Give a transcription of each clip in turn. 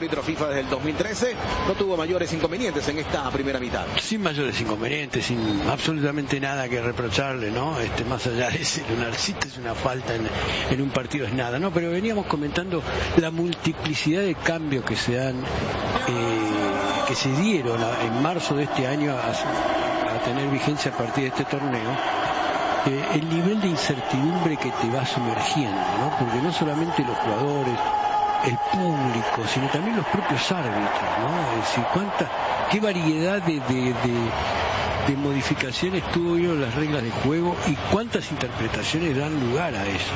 árbitro FIFA desde el 2013, no tuvo mayores inconvenientes en esta primera mitad. Sin mayores inconvenientes, sin absolutamente nada que reprocharle, ¿no? Más allá de ese lunarcito, es una falta en un partido, es nada, ¿no? Pero veníamos comentando la multiplicidad de cambios que se dan, que se dieron en marzo de este año a tener vigencia a partir de este torneo. El nivel de incertidumbre que te va sumergiendo, ¿no? Porque no solamente los jugadores, el público, sino también los propios árbitros, ¿no? Es decir, qué variedad de modificaciones tuvieron las reglas de juego y cuántas interpretaciones dan lugar a eso,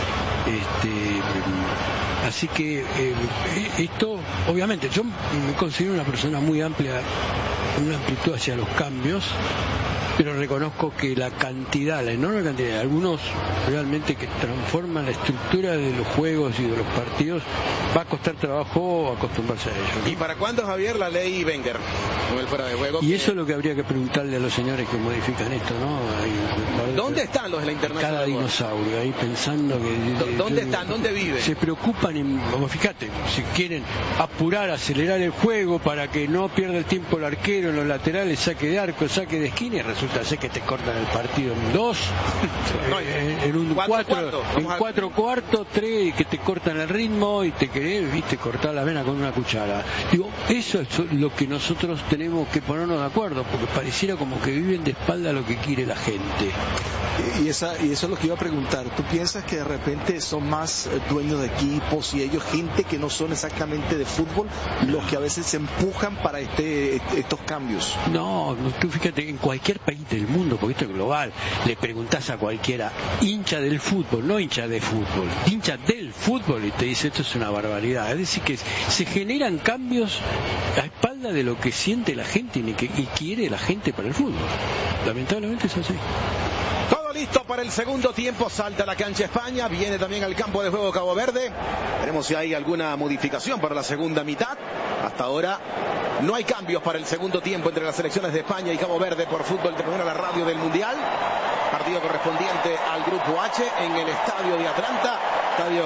¿no? Así que esto, obviamente, yo me considero una persona muy amplia, una amplitud hacia los cambios, pero reconozco que la enorme cantidad de algunos realmente que transforman la estructura de los juegos y de los partidos, va a costar trabajo acostumbrarse a ello, ¿no? ¿Y para cuándo, Javier, la ley Wenger con el fuera de juego? Y eso es lo que habría que preguntarle a los señores que modifican esto, ¿no? ¿Dónde están los de la Internacional? Cada dinosaurio ahí pensando que... ¿Dónde están? ¿Dónde viven? Se preocupan fíjate, si quieren apurar, acelerar el juego para que no pierda el tiempo el arquero en los laterales, saque de arco, saque de esquina, y resulta ser que te cortan el partido en 2, en un 4, en 4 cuartos, 3, que te cortan el ritmo y te querés, viste, cortar la vena con una cuchara. Digo, eso es lo que nosotros tenemos que ponernos de acuerdo, porque pareciera como que viven de espalda a lo que quiere la gente. Y eso es lo que iba a preguntar. ¿Tú piensas que de repente son más dueños de equipos y ellos gente que no son exactamente de fútbol los que a veces se empujan para estos cambios? No, tú fíjate, en cualquier país del mundo, porque esto es global, le preguntás a cualquiera, hincha del fútbol, no hincha de fútbol, hincha del fútbol, y te dice esto es una barbaridad. Es decir, que se generan cambios a espalda de lo que siente la gente y quiere la gente para el fútbol. Lamentablemente es así. Todo listo para el segundo tiempo, salta a la cancha España, viene también al campo de juego Cabo Verde. Veremos si hay alguna modificación para la segunda mitad. Hasta ahora no hay cambios para el segundo tiempo entre las selecciones de España y Cabo Verde por Fútbol de Primera, la radio del Mundial. Partido correspondiente al Grupo H en el Estadio de Atlanta. Estadio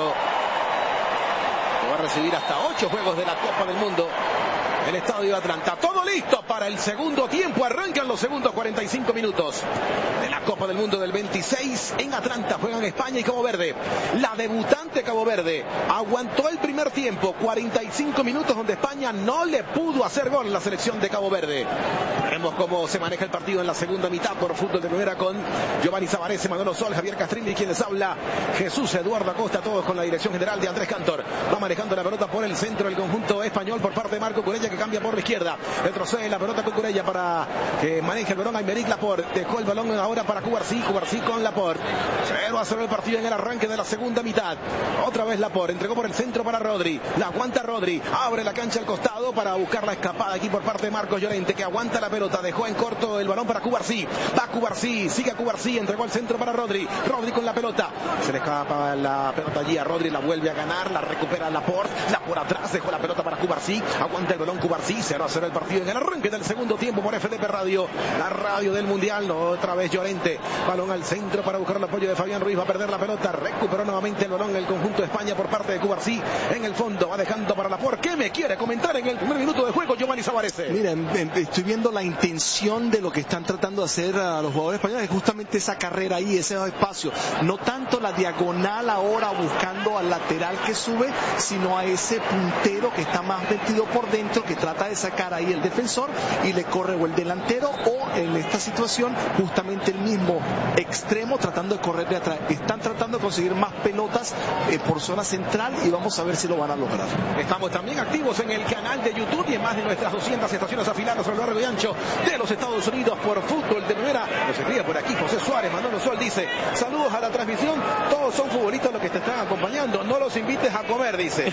que va a recibir hasta 8 juegos de la Copa del Mundo. El Estadio de Atlanta. Todo listo para el segundo tiempo. Arrancan los segundos 45 minutos de la Copa del Mundo del 26 en Atlanta. Juegan España y Cabo Verde. La debutante Cabo Verde aguantó el primer tiempo, 45 minutos, donde España no le pudo hacer gol a la selección de Cabo Verde. Veremos cómo se maneja el partido en la segunda mitad por Fútbol de Primera con Giovanni Savarese, Manolo Sol, Javier Castrilli y quienes habla Jesús Eduardo Acosta, todos con la dirección general de Andrés Cantor. Va manejando la pelota por el centro el conjunto español por parte de Marco Curella, que cambia por la izquierda. Retrocede la pelota con Curella para que maneje el balón Aymeric Laporte. Dejó el balón ahora para Cubarsí con Laporte. 0-0 el partido en el arranque de la segunda mitad. Otra vez Laporte, entregó por el centro para Rodri. La aguanta Rodri, abre la cancha al costado para buscar la escapada aquí por parte de Marcos Llorente, que aguanta la pelota. Dejó en corto el balón para Cubarsí. Va Cubarsí, sigue a Cubarsí, entregó al centro para Rodri. Rodri con la pelota. Se le escapa la pelota allí a Rodri, la vuelve a ganar, la recupera Laporte. La por atrás, dejó la pelota para Cubarsí. Aguanta el balón Cubarsí. 0-0 el partido en el arranque del segundo tiempo por FDP Radio, la radio del Mundial. Otra vez Llorente, balón al centro para buscar el apoyo de Fabián Ruiz, va a perder la pelota, recuperó nuevamente el balón el conjunto de España por parte de Cubarsí, en el fondo va dejando para Laporte. ¿Qué me quiere comentar en el primer minuto de juego Giovanni Savarese? Miren, estoy viendo la intención de lo que están tratando de hacer a los jugadores españoles, justamente esa carrera ahí, ese espacio, no tanto la diagonal ahora buscando al lateral que sube, sino a ese puntero que está más metido por dentro, que trata de sacar ahí el defensor y le corre o el delantero, o en esta situación justamente el mismo extremo tratando de correr de atrás. Están tratando de conseguir más pelotas por zona central y vamos a ver si lo van a lograr. Estamos también activos en el canal de YouTube y en más de nuestras 200 estaciones afiladas a lo largo y ancho de los Estados Unidos por Fútbol de Primera. Nos escribe por aquí José Suárez. Manolo Sol dice: saludos a la transmisión, todos son futbolistas los que te están acompañando, no los invites a comer, dice.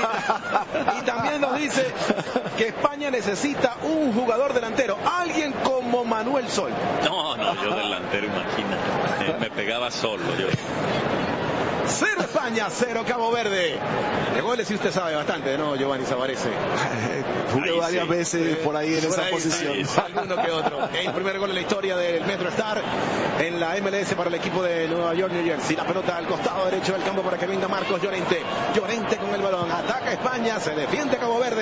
Y también nos dice que España necesita un jugador delantero, alguien como Manuel Sol. No, yo delantero, imagina, me pegaba solo yo. 0 España, 0 Cabo Verde. De goles sí usted sabe bastante, ¿no, Giovanni Savarese? Jugué varias veces por ahí en esa posición. Alguno que otro. El primer gol en la historia del Metro Star en la MLS para el equipo de Nueva York, New Jersey. La pelota al costado derecho del campo para que venga Marcos Llorente. Llorente con el balón. Ataca España, se defiende Cabo Verde.